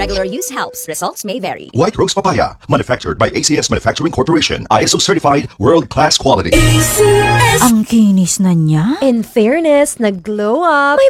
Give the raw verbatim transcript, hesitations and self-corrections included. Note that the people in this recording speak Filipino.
Regular use helps. Results may vary. White Rose Papaya, manufactured by A C S Manufacturing Corporation. I S O certified, world-class quality. Ang kinis na niya. In fairness, nag-glow up.